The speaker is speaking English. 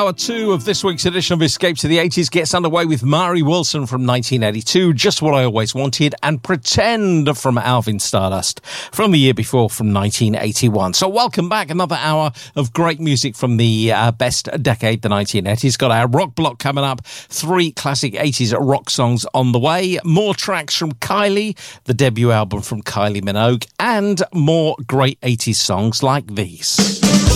Hour 2 of this week's edition of Escape to the 80s gets underway with Mari Wilson from 1982, Just What I Always Wanted, and Pretend from Alvin Stardust from the year before, from 1981. So welcome back, another hour of great music from the best decade, the 1980s. Got our rock block coming up, 3 classic 80s rock songs on the way, more tracks from Kylie, the debut album from Kylie Minogue, and more great 80s songs like these.